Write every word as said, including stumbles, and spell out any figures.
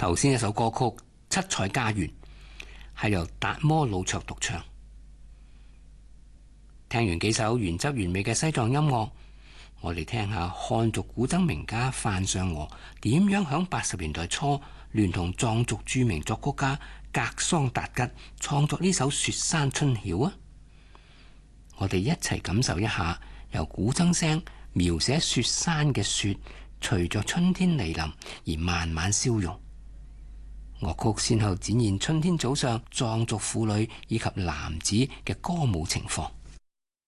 頭先一首歌曲《七彩家園》係由達摩魯卓獨唱。聽完幾首原汁原味嘅西藏音樂，我哋聽下漢族古箏名家范上娥點樣響八十年代初聯同藏族著名作曲家格桑達吉創作呢首《雪山春曉》啊！我哋一齊感受一下由古箏聲描寫雪山嘅雪，隨着春天嚟臨而慢慢消融。樂曲先後展現春天早上藏族婦女以及男子嘅歌舞情況。